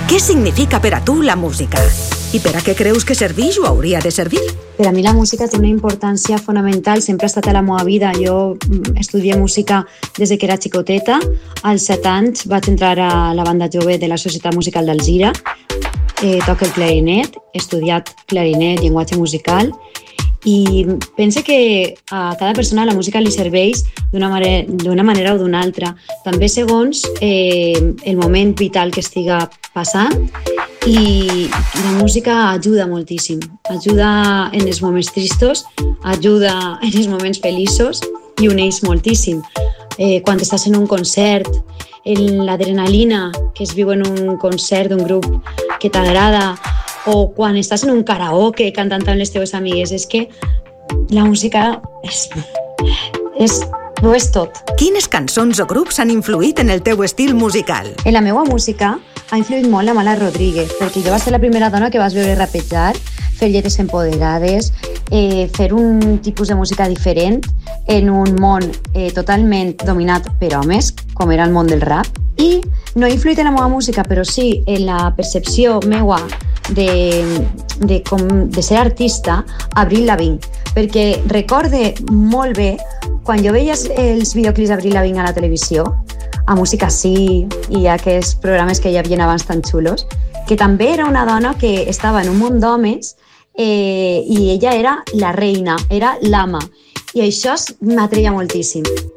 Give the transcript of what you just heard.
Què significa per a tu la música? I per a què creus que serveix o hauria de servir? Per a mi la música té una importància fonamental, sempre ha estat a la meva vida. Jo estudié música des que era xicoteta. Als 7 anys vaig entrar a la banda jove de la Societat Musical d'Alzira. Toco el clarinet, he estudiat clarinet, llenguatge musical, i pense que a cada persona la música li serveix d'una manera o d'una altra, també segons el moment vital que estiga passant, i la música ajuda moltíssim, ajuda en els moments tristos, ajuda en els moments feliços i uneix moltíssim. Quan estàs en un concert, l'adrenalina que es viu en un concert d'un grup que t'agrada, o quan estàs en un karaoke cantant amb les teves amigues, és que la música ho és tot. Quines cançons o grups han influït en el teu estil musical? En la meva música ha influït molt la Mala Rodríguez, perquè jo va ser la primera dona que vas veure rapejar, fer lletres empoderades, fer un tipus de música diferent en un món totalment dominat per homes, com era el món del rap. I no ha influït en la meva música, però sí en la percepció meua de ser artista, Avril Lavigne, perquè recorde molt bé quan jo veia els videoclips d'Avril Lavigne a la televisió, a Música Sí i aquests programes que hi havia abans tan xulos, que també era una dona que estava en un món d'homes i ella era la reina, era l'ama, i això m'atreia moltíssim.